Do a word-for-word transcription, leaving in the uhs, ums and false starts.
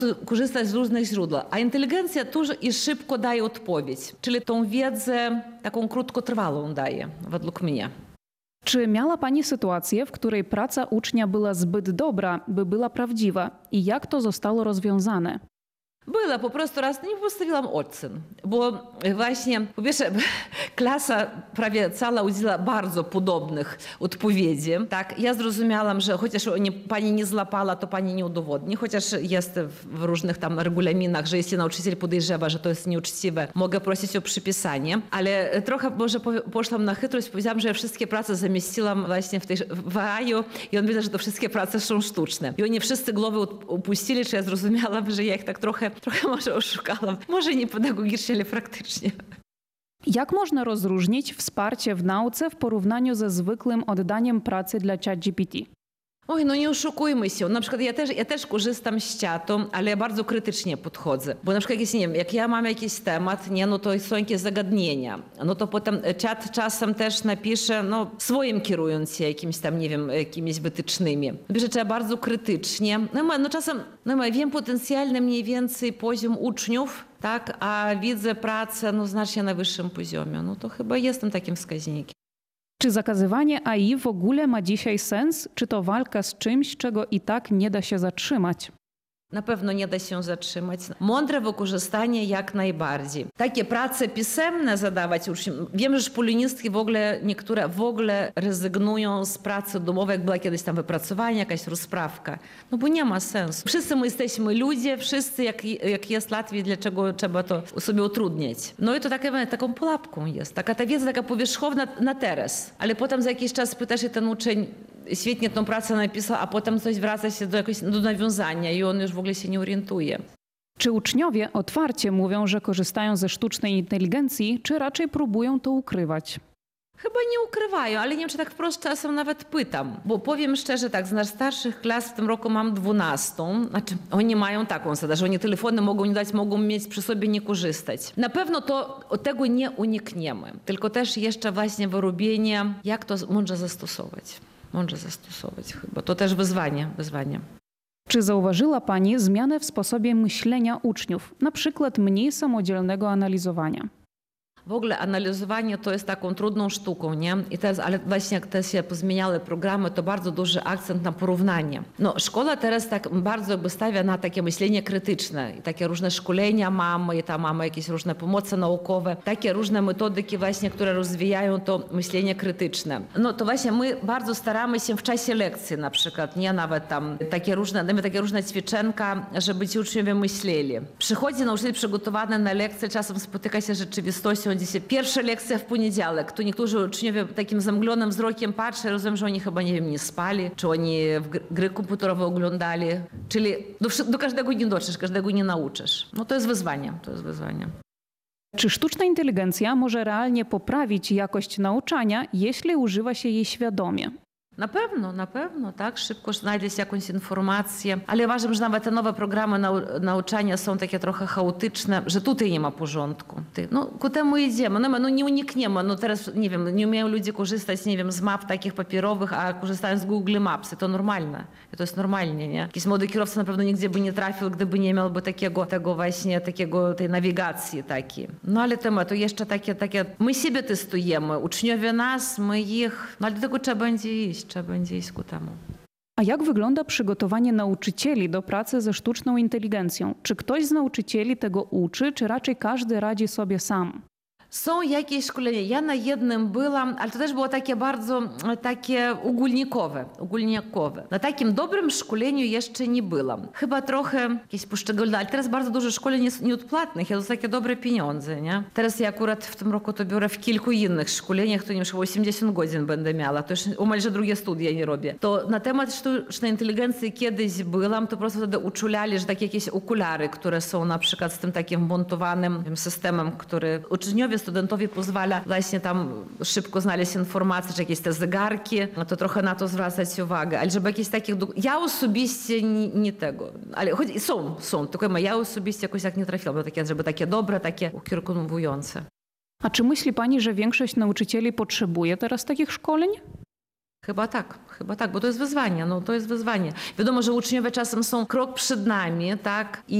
korzystać z różnych źródeł, a inteligencja też i szybko daje odpowiedź, czyli tą wiedzę taką krótkotrwałą daje, według mnie. Czy miała pani sytuację, w której praca ucznia była zbyt dobra, by była prawdziwa i jak to zostało rozwiązane? Było, po prostu raz nie postawiłam ocen, bo właśnie, po pierwsze, klasa prawie cała udziela bardzo podobnych odpowiedzi. Tak, ja zrozumiałam, że chociaż nie, pani nie złapała, to pani nie udowodni, chociaż jest w różnych tam regulaminach, że jeśli nauczyciel podejrzewa, że to jest nieuczciwe, mogę prosić o przypisanie, ale trochę może poszłam na chytrość, powiedziałam, że ja wszystkie prace zamieściłam właśnie w tej w A I-u i on wiedział, że to wszystkie prace są sztuczne. I oni wszyscy głowy upuścili, czy ja zrozumiałam, że ja ich tak trochę Trochę może oszukałam. Może nie pedagogicznie, ale praktycznie. Jak można rozróżnić wsparcie w nauce w porównaniu ze zwykłym oddaniem pracy dla ChatGPT? Oj, no nie oszukujmy się. Na przykład ja też, ja też korzystam z czatu, ale ja bardzo krytycznie podchodzę. Bo na przykład jakieś, nie wiem, jak ja mam jakiś temat, nie, no to są jakieś zagadnienia. No to potem czat czasem też napisze, no swoim kierując się jakimiś tam, nie wiem, jakimiś wytycznymi. Napisze trzeba bardzo krytycznie. No, no czasem, no ja wiem potencjalny mniej więcej poziom uczniów, tak, a widzę pracę, no znacznie na wyższym poziomie. No to chyba jestem takim wskaźnikiem. Czy zakazywanie A I w ogóle ma dzisiaj sens? Czy to walka z czymś, czego i tak nie da się zatrzymać? Na pewno nie da się zatrzymać. Mądre wykorzystanie jak najbardziej. Takie prace pisemne zadawać uczniom. Wiem, że polonistki w ogóle, niektóre w ogóle rezygnują z pracy domowej, jak była kiedyś tam wypracowanie, jakaś rozprawka. No bo nie ma sensu. Wszyscy my jesteśmy ludzie, wszyscy jak, jak jest łatwiej, dlaczego trzeba to sobie utrudniać. No i to takie, taką pułapką jest. Taka ta wiedza taka powierzchowna na teraz. Ale potem za jakiś czas pytasz, i ten uczeń świetnie tą pracę napisał, a potem coś wraca się do, jakoś, do nawiązania i on już w ogóle się nie orientuje. Czy uczniowie otwarcie mówią, że korzystają ze sztucznej inteligencji, czy raczej próbują to ukrywać? Chyba nie ukrywają, ale nie wiem, czy tak wprost czasem nawet pytam. Bo powiem szczerze tak, z najstarszych klas w tym roku mam dwunastą. Znaczy, oni mają taką zasadę, że oni telefony mogą nie dać, mogą mieć przy sobie, nie korzystać. Na pewno to od tego nie unikniemy. Tylko też jeszcze właśnie wyrobienie, jak to mądrze zastosować. Mądrze zastosować chyba. To też wyzwanie, wyzwanie. Czy zauważyła pani zmianę w sposobie myślenia uczniów, na przykład mniej samodzielnego analizowania? W ogóle analizowanie to jest taką trudną sztuką, nie? I teraz, ale właśnie jak te się pozmieniały programy, to bardzo duży akcent na porównanie. No, szkoła teraz tak bardzo jakby stawia na takie myślenie krytyczne. I takie różne szkolenia mamy, i tam mamy jakieś różne pomoce naukowe, takie różne metodyki właśnie, które rozwijają to myślenie krytyczne. No to właśnie my bardzo staramy się w czasie lekcji na przykład, nie? Nawet tam takie różne, nawet takie różne ćwiczenka, żeby ci uczniowie myśleli. Przychodzi nauczyciel przygotowany na lekcję, czasem spotyka się z rzeczywistością. Dzisiaj pierwsza lekcja w poniedziałek, to niektórzy uczniowie takim zamglonym wzrokiem patrzą, rozumiem, że oni chyba, nie wiem, nie spali, czy oni w gry komputerowe oglądali. Czyli do, do każdego nie dotrzesz, każdego nie nauczysz. No to jest wyzwanie, to jest wyzwanie. Czy sztuczna inteligencja może realnie poprawić jakość nauczania, jeśli używa się jej świadomie? Na pewno, na pewno, tak, szybko znajdzie się jakąś informację, ale uważam, że nawet te nowe programy nau nauczania są takie trochę chaotyczne, że tutaj nie ma porządku. No, ku temu idziemy, no, no nie unikniemy, no teraz, nie wiem, nie umieją ludzie korzystać, nie wiem, z map takich papierowych, a korzystają z Google Maps i to normalne, i to jest normalnie, nie? Jakiś młody kierowca na pewno nigdzie by nie trafił, gdyby nie miałby takiego, tego właśnie, takiego, tej nawigacji takiej. No ale temat, to jeszcze takie, takie, my siebie testujemy, uczniowie nas, my ich, no ale do tego trzeba będzie iść. Trzeba będzie iść ku temu. A jak wygląda przygotowanie nauczycieli do pracy ze sztuczną inteligencją? Czy ktoś z nauczycieli tego uczy, czy raczej każdy radzi sobie sam? Są jakieś szkolenia. Ja na jednym byłam, ale to też było takie bardzo takie ogólnikowe, ogólnikowe. Na takim dobrym szkoleniu jeszcze nie byłam. Chyba trochę jakieś poszczególne, ale teraz bardzo dużo szkoleń jest nieodpłatnych, to są takie dobre pieniądze, nie? Teraz ja akurat w tym roku to biorę w kilku innych szkoleniach, to już osiemdziesiąt godzin będę miała, to już omalże drugie studia nie robię. To na temat sztucznej inteligencji kiedyś byłam, to po prostu wtedy uczulali, że takie jakieś okulary, które są na przykład z tym takim wmontowanym systemem, który uczniowie, studentowi pozwala właśnie tam szybko znaleźć informacje, czy jakieś te zegarki, no to trochę na to zwracać uwagę. Ale żeby jakieś takich... Ja osobiście nie, nie tego, ale choć są, są, tylko ja osobiście jakoś tak nie trafiłam do takie, żeby takie dobre, takie ukierunkowujące. A czy myśli pani, że większość nauczycieli potrzebuje teraz takich szkoleń? Chyba tak, chyba tak, bo to jest wyzwanie, no to jest wyzwanie. Wiadomo, że uczniowie czasem są krok przed nami, tak? I